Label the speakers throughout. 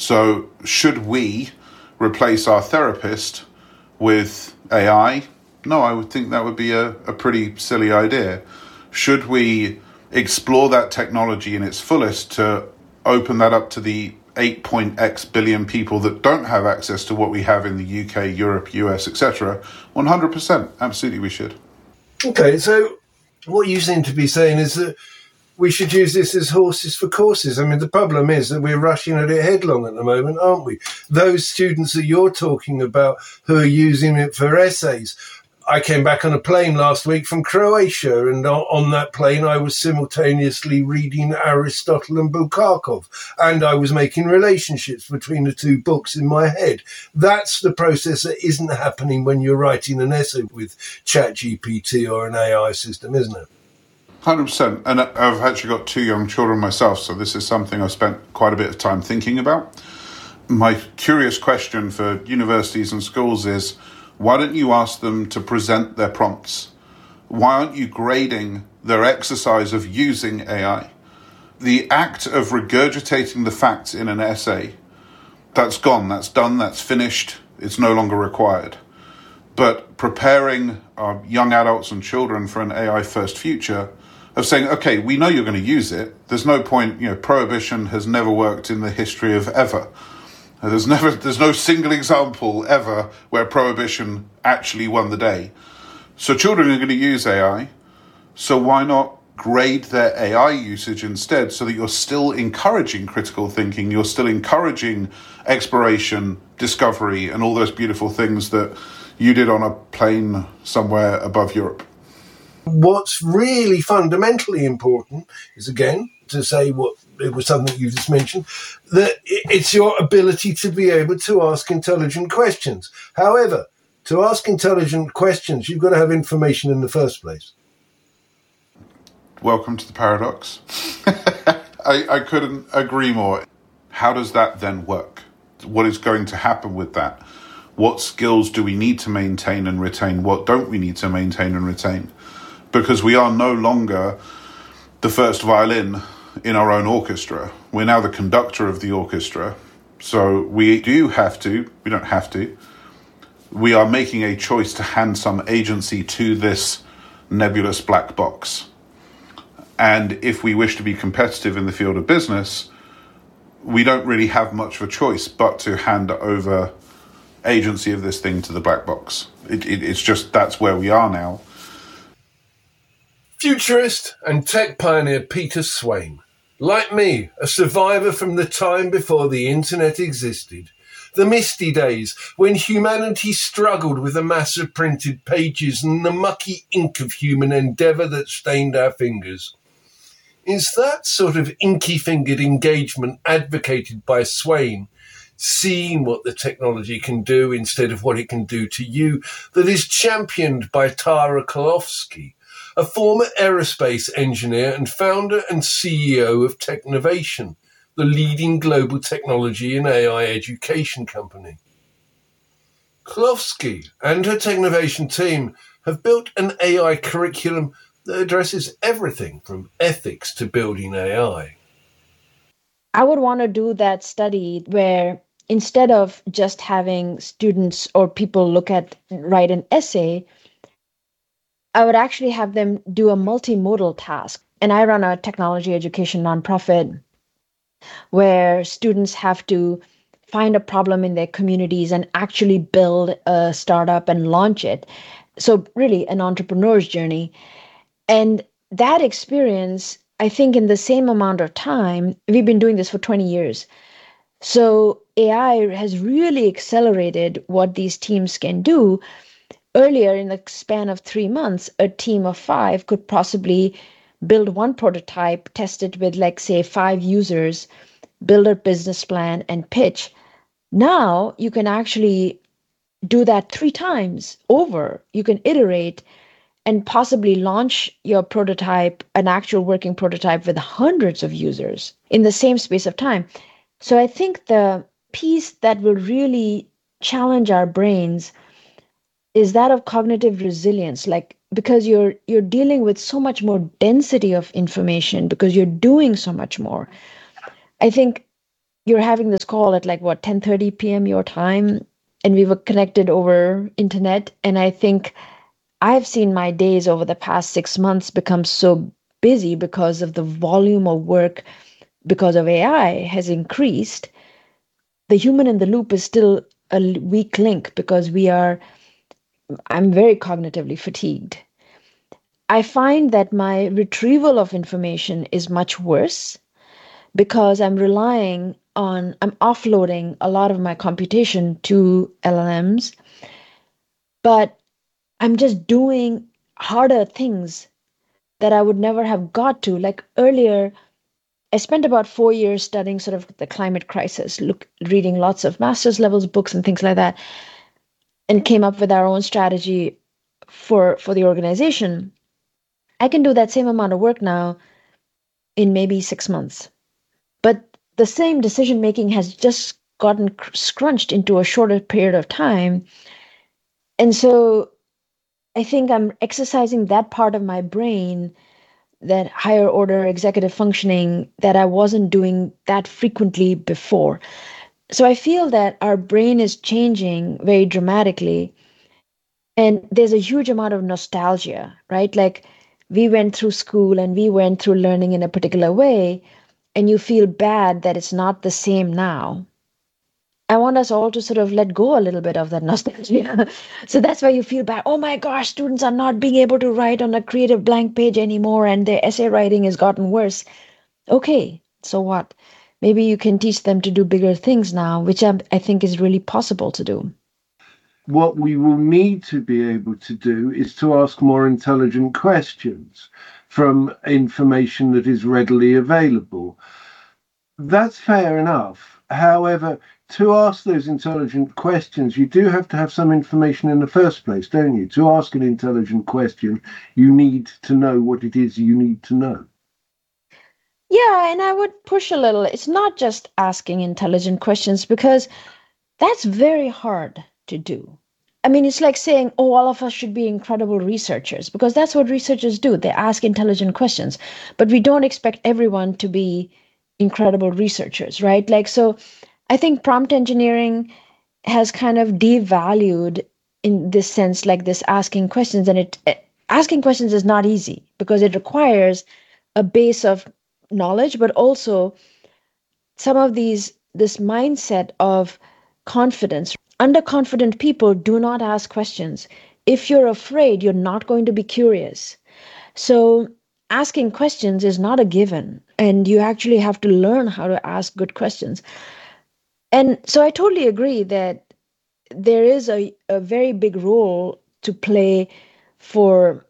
Speaker 1: So should we replace our therapist with AI? No, I would think that would be a pretty silly idea. Should we explore that technology in its fullest to open that up to the 8.x billion people that don't have access to what we have in the UK, Europe, US, etc.? 100%. Absolutely we should.
Speaker 2: Okay, so what you seem to be saying is that we should use this as horses for courses. I mean, the problem is that we're rushing at it headlong at the moment, aren't we? Those students that you're talking about who are using it for essays. I came back on a plane last week from Croatia, and on that plane I was simultaneously reading Aristotle and Bukakov, and I was making relationships between the two books in my head. That's the process that isn't happening when you're writing an essay with ChatGPT or an AI system, isn't it?
Speaker 1: 100%. And I've actually got 2 young children myself, so this is something I've spent quite a bit of time thinking about. My curious question for universities and schools is, why don't you ask them to present their prompts? Why aren't you grading their exercise of using AI? The act of regurgitating the facts in an essay, that's gone, that's done, that's finished, it's no longer required. But preparing our young adults and children for an AI-first future, of saying, okay, we know you're going to use it. There's no point, prohibition has never worked in the history of ever. There's no single example ever where prohibition actually won the day. So children are going to use AI. So why not grade their AI usage instead, so that you're still encouraging critical thinking, you're still encouraging exploration, discovery, and all those beautiful things that you did on a plane somewhere above Europe.
Speaker 2: What's really fundamentally important is, again, to say what it was something you just mentioned, that it's your ability to be able to ask intelligent questions. However, to ask intelligent questions, you've got to have information in the first place.
Speaker 1: Welcome to the paradox. I couldn't agree more. How does that then work? What is going to happen with that? What skills do we need to maintain and retain? What don't we need to maintain and retain? Because we are no longer the first violin in our own orchestra. We're now the conductor of the orchestra. So we don't have to. We are making a choice to hand some agency to this nebulous black box. And if we wish to be competitive in the field of business, we don't really have much of a choice but to hand over agency of this thing to the black box. It's just, that's where we are now.
Speaker 2: Futurist and tech pioneer Peter Swain. Like me, a survivor from the time before the internet existed. The misty days when humanity struggled with a mass of printed pages and the mucky ink of human endeavour that stained our fingers. Is that sort of inky-fingered engagement advocated by Swain, seeing what the technology can do instead of what it can do to you, that is championed by Tara Klofsky, a former aerospace engineer and founder and CEO of Technovation, the leading global technology and AI education company? Klofsky and her Technovation team have built an AI curriculum that addresses everything from ethics to building AI.
Speaker 3: I would want to do that study where instead of just having students or people write an essay, I would actually have them do a multimodal task. And I run a technology education nonprofit where students have to find a problem in their communities and actually build a startup and launch it. So really an entrepreneur's journey. And that experience, I think in the same amount of time, we've been doing this for 20 years. So AI has really accelerated what these teams can do. Earlier, in the span of 3 months, a team of 5 could possibly build one prototype, test it with, say, 5 users, build a business plan, and pitch. Now, you can actually do that 3 times over. You can iterate and possibly launch your prototype, an actual working prototype, with hundreds of users in the same space of time. So I think the piece that will really challenge our brains is that of cognitive resilience, because you're dealing with so much more density of information because you're doing so much more. I think you're having this call at like what 10:30 p.m. your time, and we were connected over internet, and I think I've seen my days over the past 6 months become so busy because of the volume of work because of AI has increased. The human in the loop is still a weak link because I'm very cognitively fatigued. I find that my retrieval of information is much worse because I'm offloading a lot of my computation to LLMs, but I'm just doing harder things that I would never have got to. Like earlier, I spent about 4 years studying sort of the climate crisis, reading lots of master's levels books and things like that, and came up with our own strategy for the organization. I can do that same amount of work now in maybe 6 months. But the same decision making has just gotten scrunched into a shorter period of time. And so I think I'm exercising that part of my brain, that higher order executive functioning, that I wasn't doing that frequently before. So I feel that our brain is changing very dramatically. And there's a huge amount of nostalgia, right? Like we went through school and we went through learning in a particular way, and you feel bad that it's not the same now. I want us all to sort of let go a little bit of that nostalgia. So that's why you feel bad. Oh my gosh, students are not being able to write on a creative blank page anymore, and their essay writing has gotten worse. Okay, so what? Maybe you can teach them to do bigger things now, which I think is really possible to do.
Speaker 2: What we will need to be able to do is to ask more intelligent questions from information that is readily available. That's fair enough. However, to ask those intelligent questions, you do have to have some information in the first place, don't you? To ask an intelligent question, you need to know what it is you need to know.
Speaker 3: Yeah, and I would push a little. It's not just asking intelligent questions, because that's very hard to do. I mean, it's like saying, oh, all of us should be incredible researchers, because that's what researchers do. They ask intelligent questions, but we don't expect everyone to be incredible researchers, right? Like, so I think prompt engineering has kind of devalued in this sense, like this asking questions. And asking questions is not easy because it requires a base of knowledge, but also some of this mindset of confidence. Underconfident people do not ask questions. If you're afraid, you're not going to be curious. So asking questions is not a given, and you actually have to learn how to ask good questions. And so I totally agree that there is a very big role to play for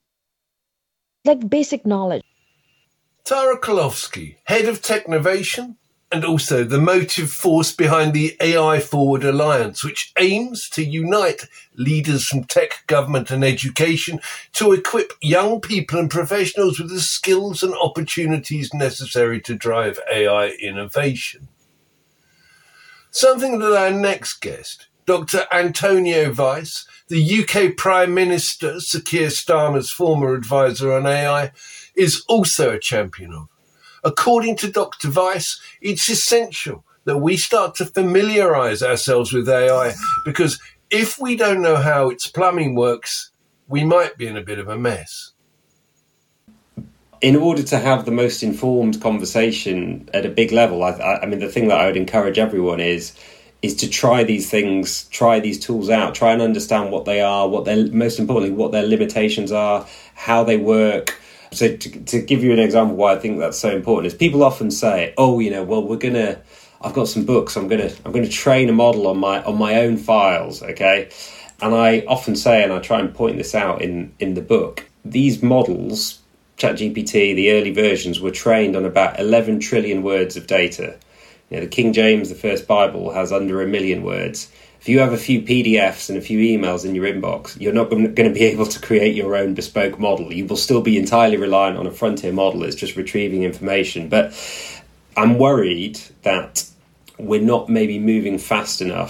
Speaker 3: like basic knowledge.
Speaker 2: Tara Kolofsky, head of Technovation, and also the motive force behind the AI Forward Alliance, which aims to unite leaders from tech, government and education to equip young people and professionals with the skills and opportunities necessary to drive AI innovation. Something that our next guest, Dr. Antonio Weiss, the UK Prime Minister, Sir Keir Starmer's former advisor on AI, is also a champion of. According to Dr. Weiss, it's essential that we start to familiarise ourselves with AI, because if we don't know how its plumbing works, we might be in a bit of a mess.
Speaker 4: In order to have the most informed conversation at a big level, I mean, the thing that I would encourage everyone is to try these things, try these tools out, try and understand what they are, most importantly, what their limitations are, how they work. So to give you an example why I think that's so important is people often say, oh, I've got some books, I'm gonna train a model on my own files, okay? And I often say, and I try and point this out in the book, these models, ChatGPT, the early versions, were trained on about 11 trillion words of data. You know, the King James, the first Bible, has under 1 million words. If you have a few PDFs and a few emails in your inbox, you're not going to be able to create your own bespoke model. You will still be entirely reliant on a frontier model. It's just retrieving information. But I'm worried that we're not maybe moving fast enough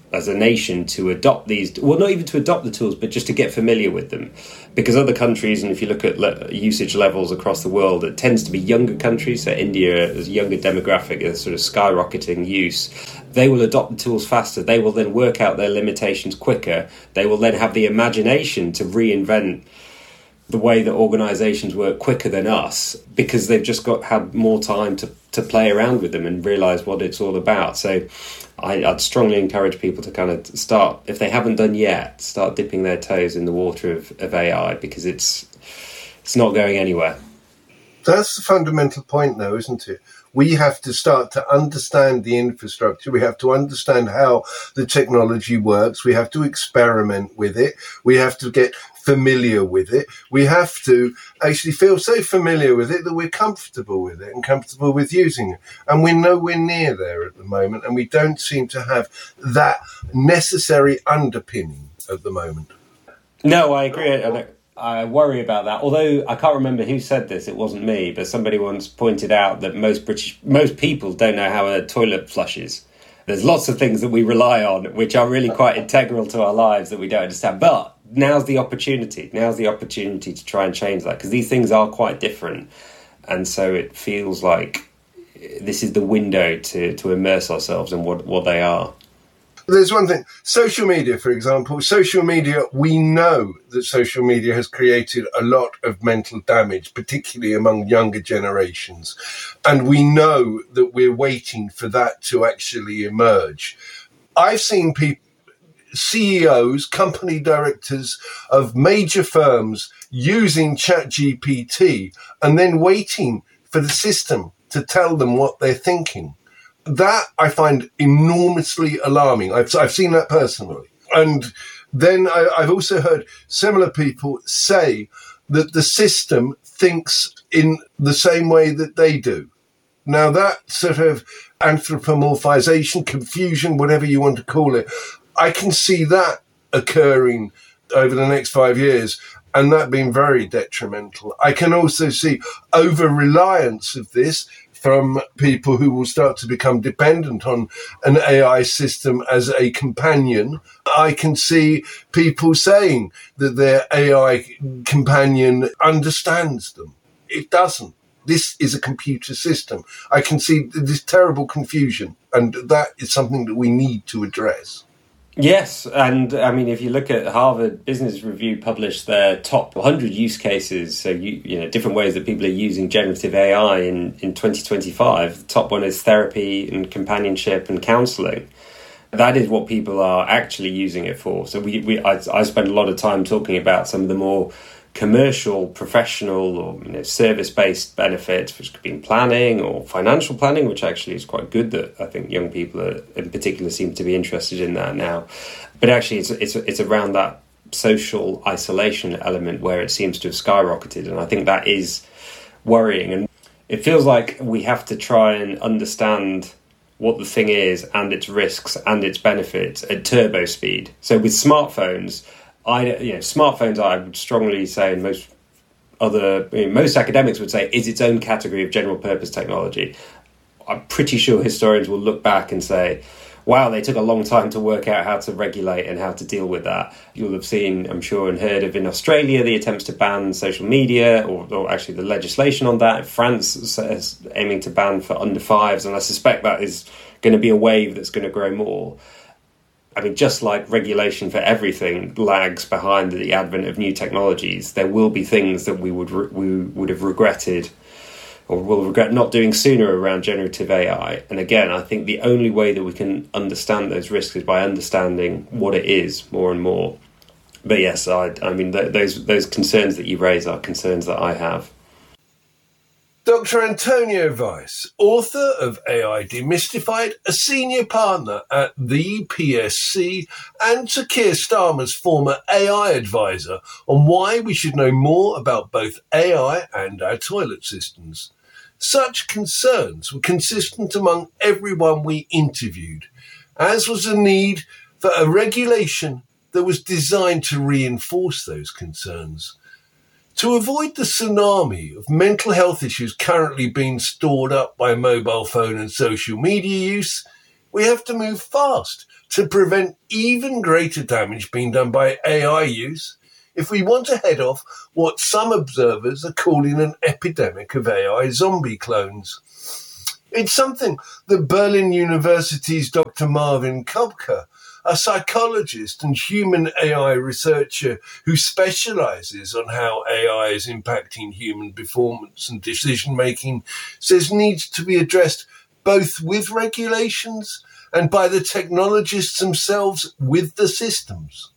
Speaker 4: as a nation to adopt these, well, not even to adopt the tools, but just to get familiar with them. Because other countries, and if you look at usage levels across the world, it tends to be younger countries. So India is a younger demographic, is sort of skyrocketing use. They will adopt the tools faster. They will then work out their limitations quicker. They will then have the imagination to reinvent the way that organisations work quicker than us, because they've just had more time to play around with them and realise what it's all about. So I'd strongly encourage people to kind of start, if they haven't done yet, start dipping their toes in the water of AI, because it's not going anywhere.
Speaker 2: That's the fundamental point, though, isn't it? We have to start to understand the infrastructure. We have to understand how the technology works. We have to experiment with it. We have to get familiar with it. We have to actually feel so familiar with it that we're comfortable with it and comfortable with using it. And we're nowhere near there at the moment. And we don't seem to have that necessary underpinning at the moment.
Speaker 4: No, I agree. I worry about that. Although I can't remember who said this, it wasn't me, but somebody once pointed out that most people don't know how a toilet flushes. There's lots of things that we rely on which are really quite integral to our lives that we don't understand. But now's the opportunity. Now's the opportunity to try and change that, because these things are quite different. And so it feels like this is the window to immerse ourselves in what they are.
Speaker 2: There's one thing, social media, for example. Social media, we know that social media has created a lot of mental damage, particularly among younger generations. And we know that we're waiting for that to actually emerge. I've seen people, CEOs, company directors of major firms using ChatGPT and then waiting for the system to tell them what they're thinking. That I find enormously alarming. I've seen that personally. And then I've also heard similar people say that the system thinks in the same way that they do. Now, that sort of anthropomorphization, confusion, whatever you want to call it, I can see that occurring over the next 5 years, and that being very detrimental. I can also see over-reliance of this from people who will start to become dependent on an AI system as a companion. I can see people saying that their AI companion understands them. It doesn't. This is a computer system. I can see this terrible confusion, and that is something that we need to address.
Speaker 4: Yes, and I mean, if you look at Harvard Business Review published their top 100 use cases, so you know different ways that people are using generative AI in 2025. The top one is therapy and companionship and counselling. That is what people are actually using it for. So I spend a lot of time talking about some of the more commercial, professional, or service-based benefits, which could be in planning or financial planning, which actually is quite good. That I think young people in particular seem to be interested in that now. But actually, it's around that social isolation element where it seems to have skyrocketed, and I think that is worrying. And it feels like we have to try and understand what the thing is and its risks and its benefits at turbo speed. So with smartphones. Smartphones, I would strongly say, and most academics would say, is its own category of general purpose technology. I'm pretty sure historians will look back and say, wow, they took a long time to work out how to regulate and how to deal with that. You'll have seen, I'm sure, and heard of in Australia the attempts to ban social media, or actually the legislation on that. France is aiming to ban for under fives, and I suspect that is going to be a wave that's going to grow more. I mean, just like regulation for everything lags behind the advent of new technologies, there will be things that we would have regretted or will regret not doing sooner around generative AI. And again, I think the only way that we can understand those risks is by understanding what it is more and more. But yes, I mean, those concerns that you raise are concerns that I have.
Speaker 2: Dr. Antonio Weiss, author of AI Demystified, a senior partner at the PSC, and Sir Keir Starmer's former AI advisor on why we should know more about both AI and our toilet systems. Such concerns were consistent among everyone we interviewed, as was the need for a regulation that was designed to reinforce those concerns. To avoid the tsunami of mental health issues currently being stored up by mobile phone and social media use, We have to move fast to prevent even greater damage being done by AI use if we want to head off what some observers are calling an epidemic of AI zombie clones. It's something that Berlin University's Dr. Marvin Kopka, a psychologist and human AI researcher who specializes on how AI is impacting human performance and decision-making, says needs to be addressed both with regulations and by the technologists themselves with the systems.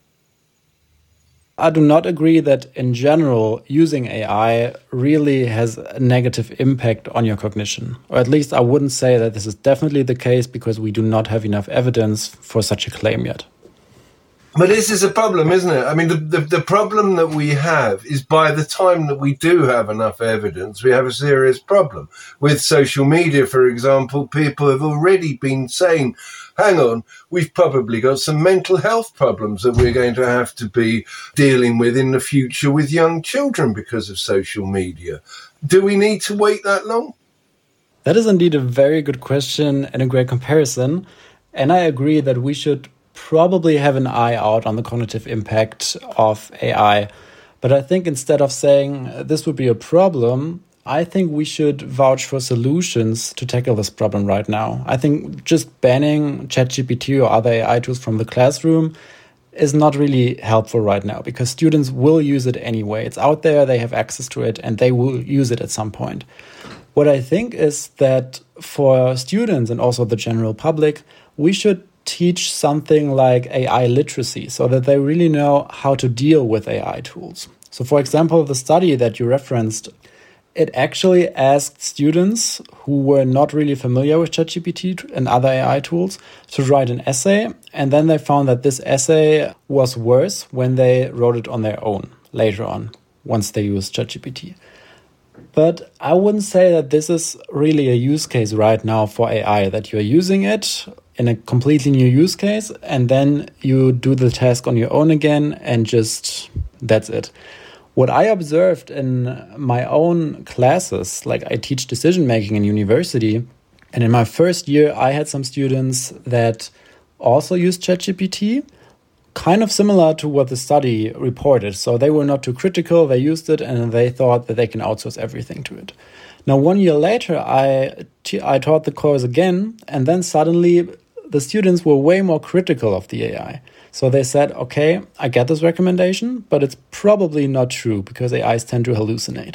Speaker 5: I do not agree that in general using AI really has a negative impact on your cognition. Or at least I wouldn't say that this is definitely the case because we do not have enough evidence for such a claim yet.
Speaker 2: But this is a problem, isn't it? I mean, the problem that we have is by the time that we do have enough evidence, we have a serious problem. With social media, for example, people have already been saying, hang on, we've probably got some mental health problems that we're going to have to be dealing with in the future with young children because of social media. Do we need to wait that long?
Speaker 5: That is indeed a very good question and a great comparison. And I agree that we should probably have an eye out on the cognitive impact of AI. But I think instead of saying this would be a problem, I think we should vouch for solutions to tackle this problem right now. I think just banning ChatGPT or other AI tools from the classroom is not really helpful right now because students will use it anyway. It's out there, they have access to it, and they will use it at some point. What I think is that for students and also the general public, we should teach something like AI literacy so that they really know how to deal with AI tools. So for example, the study that you referenced, it actually asked students who were not really familiar with ChatGPT and other AI tools to write an essay. And then they found that this essay was worse when they wrote it on their own later on, once they used ChatGPT. But I wouldn't say that this is really a use case right now for AI, that you're using it in a completely new use case and then you do the task on your own again and just that's it. What I observed in my own classes, like I teach decision making in university, and in my first year I had some students that also used ChatGPT, kind of similar to what the study reported. So they were not too critical, they used it and they thought that they can outsource everything to it. Now 1 year later I taught the course again and then suddenly the students were way more critical of the AI. So they said, okay, I get this recommendation, but it's probably not true because AIs tend to hallucinate.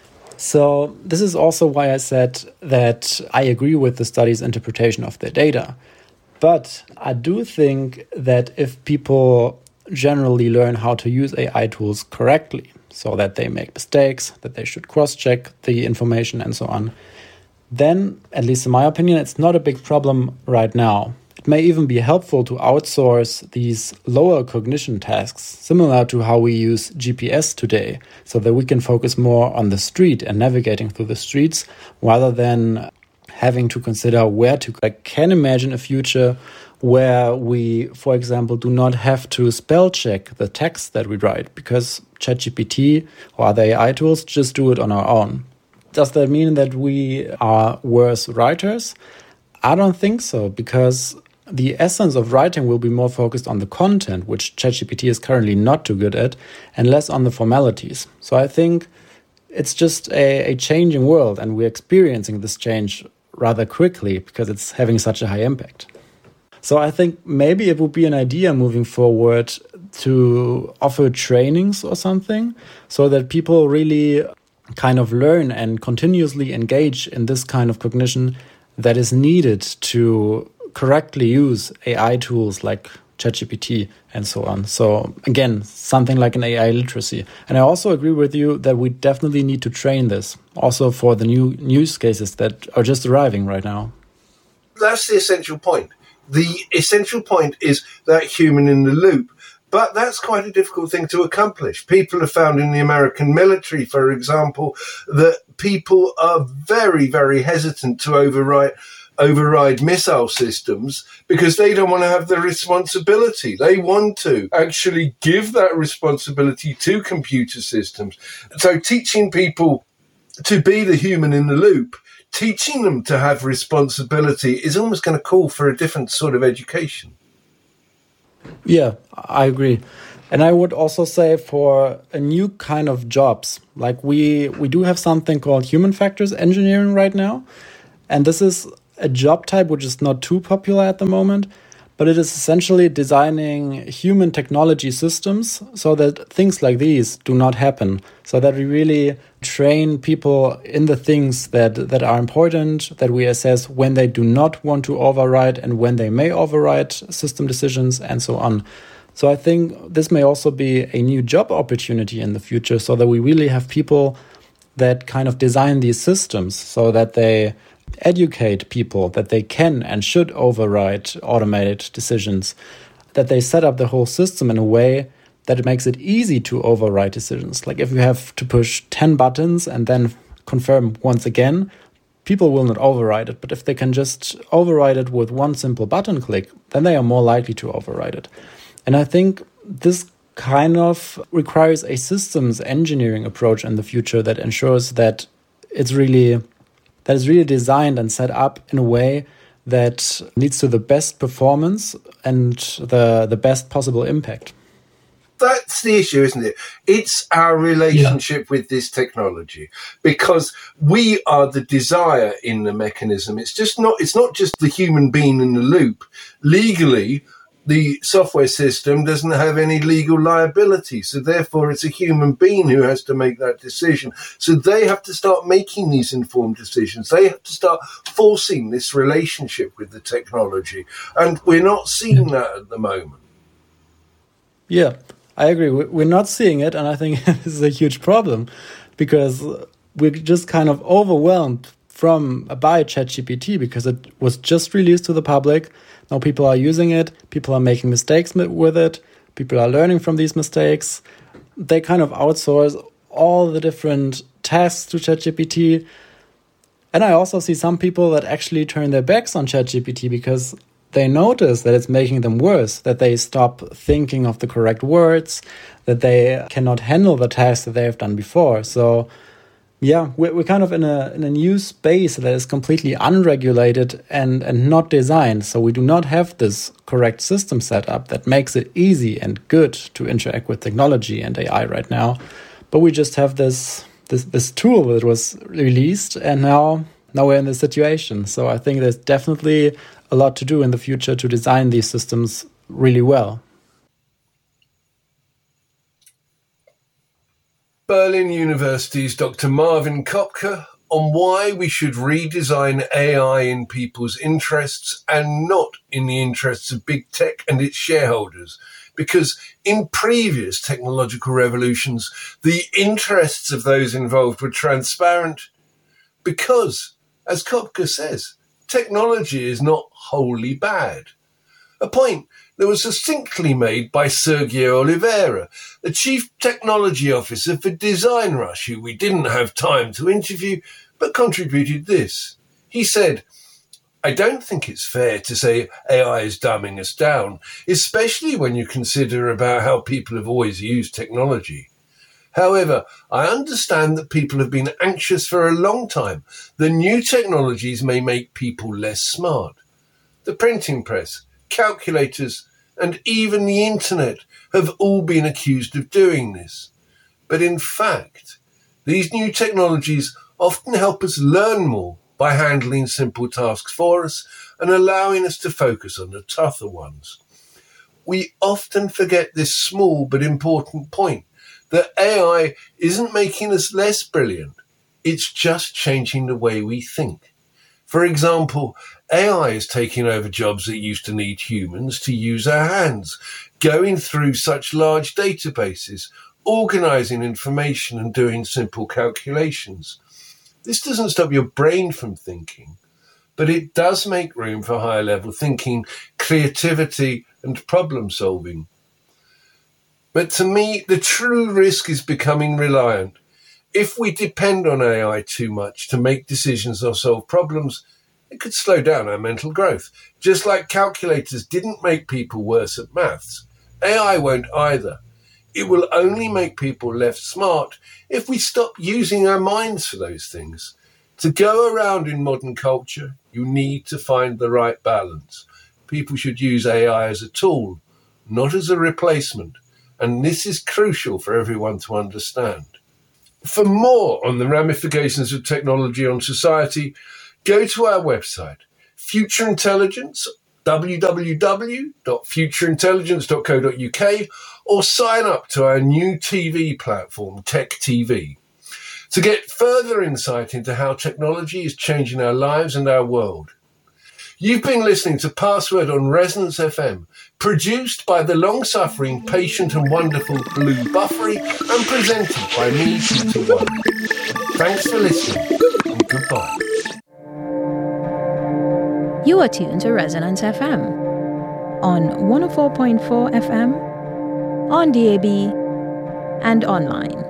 Speaker 5: So this is also why I said that I agree with the study's interpretation of their data. But I do think that if people generally learn how to use AI tools correctly, so that they make mistakes, that they should cross-check the information and so on, then, at least in my opinion, it's not a big problem right now. It may even be helpful to outsource these lower cognition tasks, similar to how we use GPS today, so that we can focus more on the street and navigating through the streets, rather than having to consider where to. I can imagine a future where we, for example, do not have to spell check the text that we write, because ChatGPT or other AI tools just do it on our own. Does that mean that we are worse writers? I don't think so, because the essence of writing will be more focused on the content, which ChatGPT is currently not too good at, and less on the formalities. So I think it's just a changing world, and we're experiencing this change rather quickly because it's having such a high impact. So I think maybe it would be an idea moving forward to offer trainings or something so that people really kind of learn and continuously engage in this kind of cognition that is needed to correctly use AI tools like ChatGPT and so on. So again, something like an AI literacy. And I also agree with you that we definitely need to train this also for the new use cases that are just arriving right now.
Speaker 2: That's the essential point. The essential point is that human in the loop. But that's quite a difficult thing to accomplish. People have found in the American military, for example, that people are very, very hesitant to override missile systems because they don't want to have the responsibility. They want to actually give that responsibility to computer systems. So teaching people to be the human in the loop teaching them to have responsibility is almost going to call for a different sort of education.
Speaker 5: Yeah, I agree. And I would also say for a new kind of jobs, like we do have something called human factors engineering right now. And this is a job type which is not too popular at the moment, but it is essentially designing human technology systems so that things like these do not happen, so that we really train people in the things that are important, that we assess when they do not want to override and when they may override system decisions and so on. So I think this may also be a new job opportunity in the future, so that we really have people that kind of design these systems so that they educate people that they can and should override automated decisions, that they set up the whole system in a way that it makes it easy to override decisions. Like if you have to push 10 buttons and then confirm once again, people will not override it. But if they can just override it with one simple button click, then they are more likely to override it. And I think this kind of requires a systems engineering approach in the future that ensures that it's really designed and set up in a way that leads to the best performance and the best possible impact.
Speaker 2: That's the issue, isn't it? It's our relationship with this technology, because we are the desire in the mechanism. It's not just the human being in the loop. Legally, the software system doesn't have any legal liability. So therefore, it's a human being who has to make that decision. So they have to start making these informed decisions. They have to start forcing this relationship with the technology. And we're not seeing that at the moment.
Speaker 5: Yeah, I agree. We're not seeing it. And I think this is a huge problem, because we're just kind of overwhelmed by ChatGPT, because it was just released to the public. Now people are using it, people are making mistakes with it, people are learning from these mistakes. They kind of outsource all the different tasks to ChatGPT. And I also see some people that actually turn their backs on ChatGPT because they notice that it's making them worse, that they stop thinking of the correct words, that they cannot handle the tasks that they have done before. So yeah, we're kind of in a new space that is completely unregulated and not designed. So we do not have this correct system set up that makes it easy and good to interact with technology and AI right now. But we just have this tool that was released, and now we're in this situation. So I think there's definitely a lot to do in the future to design these systems really well.
Speaker 2: Berlin University's Dr. Marvin Kopka on why we should redesign AI in people's interests and not in the interests of big tech and its shareholders. Because in previous technological revolutions, the interests of those involved were transparent. Because, as Kopka says, technology is not wholly bad. A point that was succinctly made by Sergio Oliveira, the chief technology officer for Design Rush, who we didn't have time to interview, but contributed this. He said, "I don't think it's fair to say AI is dumbing us down, especially when you consider about how people have always used technology. However, I understand that people have been anxious for a long time. The new technologies may make people less smart. The printing press, calculators, and even the internet have all been accused of doing this. But in fact, these new technologies often help us learn more by handling simple tasks for us and allowing us to focus on the tougher ones. We often forget this small but important point, that AI isn't making us less brilliant. It's just changing the way we think. For example, AI is taking over jobs that used to need humans to use our hands, going through such large databases, organizing information and doing simple calculations. This doesn't stop your brain from thinking, but it does make room for higher level thinking, creativity, and problem solving. But to me, the true risk is becoming reliant. If we depend on AI too much to make decisions or solve problems, it could slow down our mental growth. Just like calculators didn't make people worse at maths, AI won't either. It will only make people less smart if we stop using our minds for those things. To go around in modern culture, you need to find the right balance. People should use AI as a tool, not as a replacement, and this is crucial for everyone to understand. For more on the ramifications of technology on society, go to our website, Future Intelligence, www.futureintelligence.co.uk, or sign up to our new TV platform, Tech TV, to get further insight into how technology is changing our lives and our world. You've been listening to Password on Resonance FM, produced by the long-suffering, patient and wonderful Blue Buffery, and presented by me, Peter One. Thanks for listening, and goodbye.
Speaker 6: You are tuned to Resonance FM on 104.4 FM, on DAB, and online.